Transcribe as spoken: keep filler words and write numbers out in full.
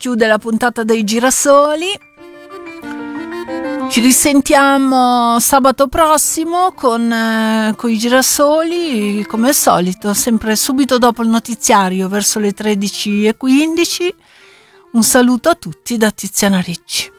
chiude la puntata dei Girasoli. Ci risentiamo sabato prossimo con, eh, con i Girasoli, come al solito, sempre subito dopo il notiziario, verso le tredici e quindici. Un saluto a tutti da Tiziana Ricci.